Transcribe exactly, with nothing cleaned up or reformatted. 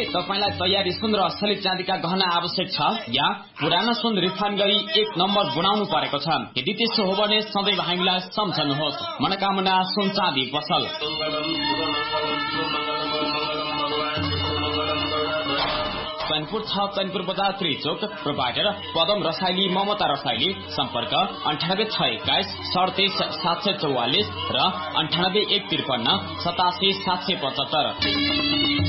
तपाईलाई तयारी सुन र असली चाँदीका गहना आवश्यक छ या पुरानो सुन रिफाइन गरी एक नम्बर गुणाउनु परेको छ? यदि त्यसो हो भने सधैँ हामीलाई सम्झनुहोस्। मनोकामना सुन चाँदी पसल। चैनपुर छ चैनपुर बजार त्रिचोक। प्रोभाइडर पदम रसाइली ममता रसाइली। सम्पर्क अन्ठानब्बे छ एक्काइस सडतिस सात सय चौवालिस र अन्ठानब्बे एक त्रिपन्न सतासी सात सय पचहत्तर।